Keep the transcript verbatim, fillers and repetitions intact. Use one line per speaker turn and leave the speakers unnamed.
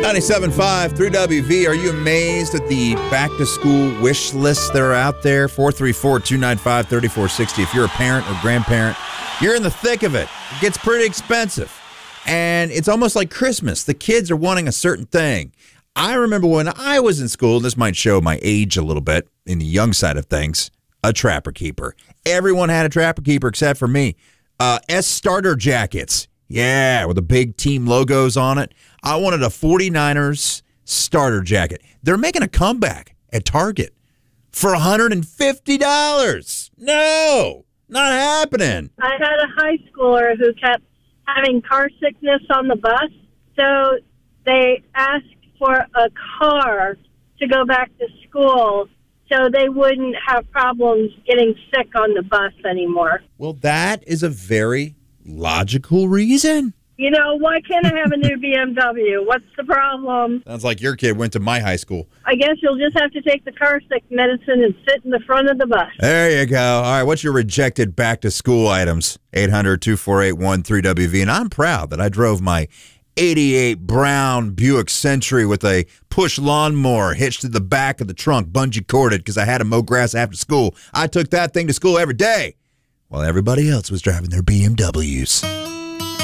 ninety-seven point five through W V. Are you amazed at the back-to-school wish lists that are out there? four three four, two nine five, three four six zero. If you're a parent or grandparent, you're in the thick of it. It gets pretty expensive. And it's almost like Christmas. The kids are wanting a certain thing. I remember when I was in school, and this might show my age a little bit in the young side of things, a Trapper Keeper. Everyone had a Trapper Keeper except for me. Uh, S starter jackets. Yeah, with the big team logos on it. I wanted a 49ers starter jacket. They're making a comeback at Target for one hundred fifty dollars. No, not happening.
I had a high schooler who kept having car sickness on the bus, so they asked for a car to go back to school so they wouldn't have problems getting sick on the bus anymore.
Well, that is a very logical reason.
You know, why can't I have a new B M W? What's the problem?
Sounds like your kid went to my high school.
I guess you'll just have to take the car sick medicine and sit in the front of the bus.
There you go. All right, what's your rejected back-to-school items? eight hundred, two four eight, one three W V. And I'm proud that I drove my eighty-eight brown Buick Century with a push lawnmower hitched to the back of the trunk, bungee corded, because I had to mow grass after school. I took that thing to school every day while everybody else was driving their B M Ws.